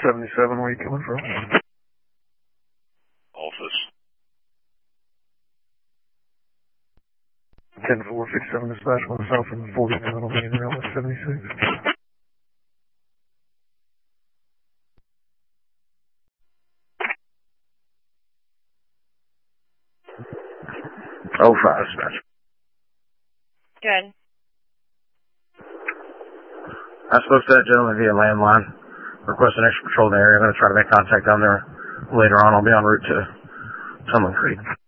77, where you coming from? Office. 10-4, 6-7, dispatch, myself and 49 on the rail at 76. Oh, 5, dispatch. Good. I spoke to that gentleman via landline, requesting extra patrol in the area. I'm going to try to make contact down there later on. I'll be en route to Tumbling Creek.